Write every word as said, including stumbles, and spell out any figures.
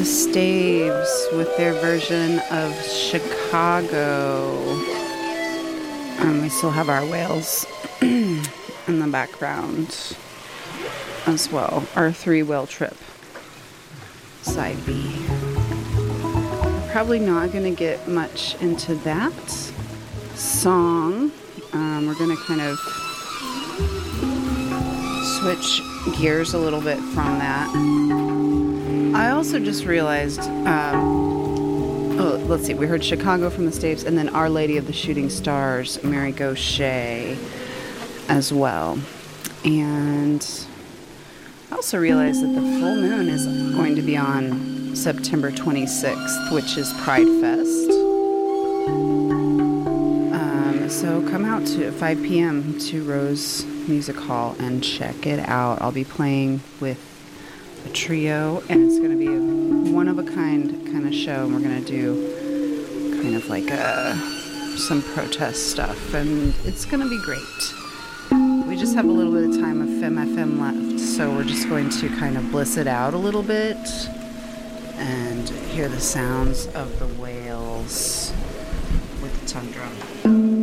The Staves with their version of Chicago. Um, we still have our whales in the background as well. Our three whale trip, side B. Probably not going to get much into that song. Um, we're going to kind of switch gears a little bit from that. I also just realized, um, oh, let's see, we heard Chicago from the Staves, and then Our Lady of the Shooting Stars, Mary Gauthier, as well. And I also realized that the full moon is going to be on September twenty-sixth, which is Pride Fest. Um, so come out to five p.m. to Rose Music Hall and check it out. I'll be playing with a trio, and it's going to be a one-of-a-kind kind of show, and we're going to do kind of like a, some protest stuff, and it's going to be great. We just have a little bit of time of Femme F M left, so we're just going to kind of bliss it out a little bit and hear the sounds of the whales with the tongue drum.